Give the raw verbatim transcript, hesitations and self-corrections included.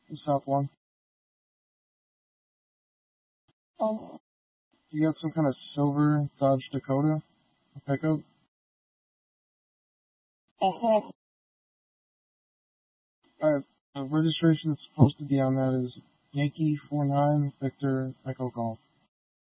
The South one. Oh. You got some kind of silver Dodge Dakota pickup? Uh-huh. Alright, the registration that's supposed to be on that is Yankee four nine Victor Echo Golf.